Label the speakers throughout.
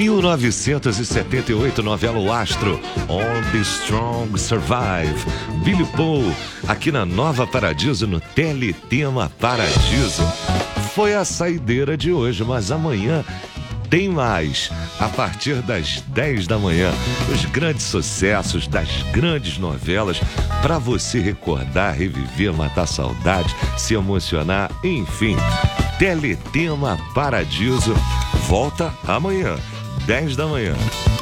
Speaker 1: 1978, novela O Astro, On the Strong Survive. Billy Paul, aqui na Nova Paradiso, no Teletema Paradiso. Foi a saideira de hoje, mas amanhã tem mais. A partir das 10 da manhã, os grandes sucessos das grandes novelas, para você recordar, reviver, matar saudade, se emocionar, enfim. Teletema Paradiso volta amanhã, 10 da manhã.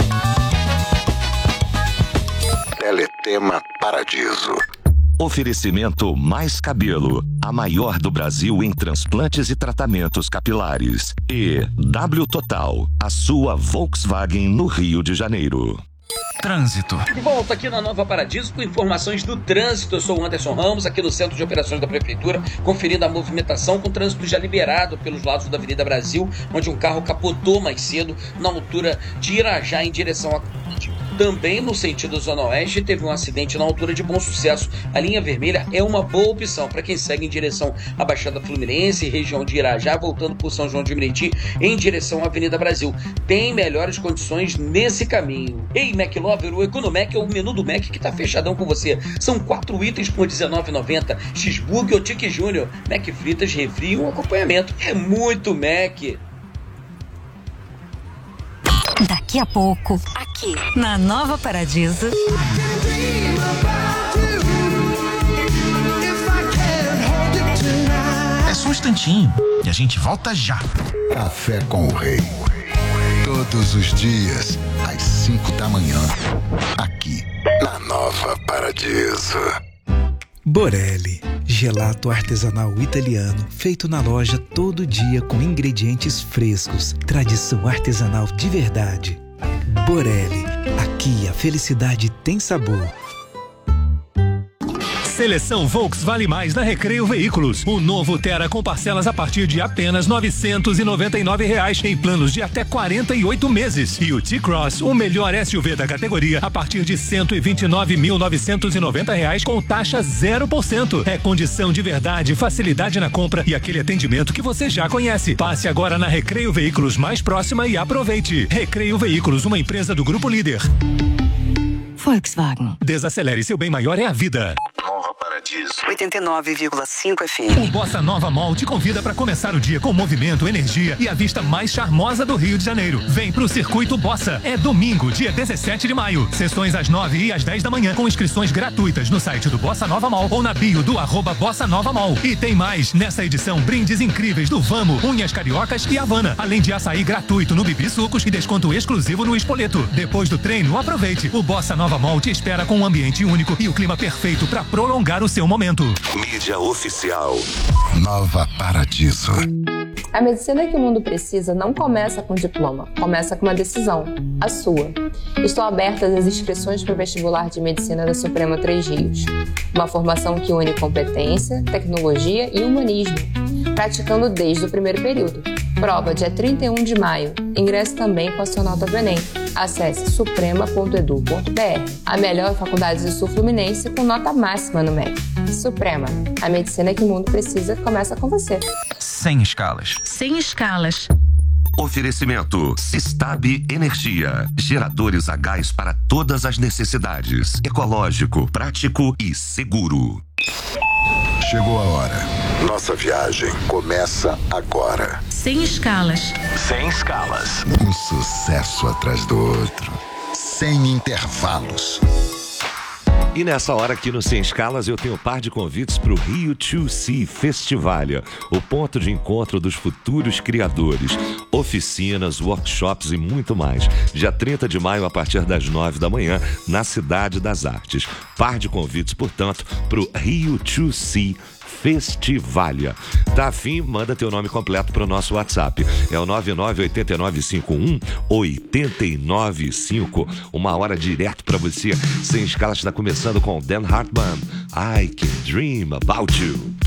Speaker 2: Teletema Paradiso.
Speaker 3: Oferecimento Mais Cabelo, a maior do Brasil em transplantes e tratamentos capilares. E W Total, a sua Volkswagen no Rio de Janeiro.
Speaker 4: Trânsito.
Speaker 5: De volta aqui na Nova Paradiso com informações do trânsito. Eu sou o Anderson Ramos, aqui no Centro de Operações da Prefeitura, conferindo a movimentação com trânsito já liberado pelos lados da Avenida Brasil, onde um carro capotou mais cedo na altura de Irajá em direção a... Também no sentido Zona Oeste teve um acidente na altura de Bom Sucesso. A linha vermelha é uma boa opção para quem segue em direção à Baixada Fluminense, região de Irajá, voltando por São João de Meriti em direção à Avenida Brasil. Tem melhores condições nesse caminho. Ei, McLover, o Economac é o menu do Mac que tá fechadão com você. São 4 itens por R$19,90. Cheeseburger ou Tique Júnior. Mac fritas, refri e um acompanhamento. É muito Mac.
Speaker 6: Daqui a pouco, aqui na Nova Paradiso.
Speaker 4: É só um instantinho e a gente volta já.
Speaker 2: Café com o Rei. Todos os dias, às 5 da manhã. Aqui, na Nova Paradiso.
Speaker 7: Borelli, gelato artesanal italiano, feito na loja todo dia com ingredientes frescos, tradição artesanal de verdade. Borelli, aqui a felicidade tem sabor.
Speaker 8: Seleção Volks Vale Mais na Recreio Veículos. O novo Tera com parcelas a partir de apenas R$ 999 em planos de até 48 meses. E o T-Cross, o melhor SUV da categoria, a partir de R$ 129.990 com taxa 0%. É condição de verdade, facilidade na compra e aquele atendimento que você já conhece. Passe agora na Recreio Veículos mais próxima e aproveite. Recreio Veículos, uma empresa do Grupo Líder.
Speaker 6: Volkswagen.
Speaker 8: Desacelere, seu bem maior é a vida.
Speaker 6: 89,5 FM.
Speaker 8: O Bossa Nova Mall te convida para começar o dia com movimento, energia e a vista mais charmosa do Rio de Janeiro. Vem pro Circuito Bossa. É domingo, dia 17 de maio. Sessões às 9 e às 10 da manhã com inscrições gratuitas no site do Bossa Nova Mall ou na bio do @Bossa Nova Mall. E tem mais. Nessa edição, brindes incríveis do Vamo, Unhas Cariocas e Havana. Além de açaí gratuito no Bibi Sucos e desconto exclusivo no Espoleto. Depois do treino, aproveite. O Bossa Nova Mall te espera com um ambiente único e o clima perfeito para prolongar o seu momento.
Speaker 3: Mídia oficial.
Speaker 2: Nova Paradiso.
Speaker 9: A medicina que o mundo precisa não começa com diploma, começa com uma decisão, a sua. Estão abertas as inscrições para o vestibular de medicina da Suprema Três Rios. Uma formação que une competência, tecnologia e humanismo, praticando desde o primeiro período. Prova dia 31 de maio. Ingresse também com a sua nota do Enem. Acesse suprema.edu.br. A melhor faculdade do Sul Fluminense com nota máxima no MEC. Suprema. A medicina que o mundo precisa começa com você.
Speaker 4: Sem escalas.
Speaker 6: Sem escalas.
Speaker 3: Oferecimento Sistab Energia. Geradores a gás para todas as necessidades. Ecológico, prático e seguro.
Speaker 2: Chegou a hora. Nossa viagem começa agora.
Speaker 6: Sem escalas.
Speaker 3: Sem escalas.
Speaker 2: Um sucesso atrás do outro. Sem intervalos.
Speaker 1: E nessa hora aqui no Sem Escalas eu tenho um par de convites para o Rio 2C Festivalia, o ponto de encontro dos futuros criadores, oficinas, workshops e muito mais. Dia 30 de maio a partir das 9 da manhã na Cidade das Artes. Par de convites, portanto, para o Rio 2C Festivalia. Tá afim? Manda teu nome completo para o nosso WhatsApp. É o 998951-895. Uma hora direto para você. Sem Escalas está começando com Dan Hartman. I Can Dream About You.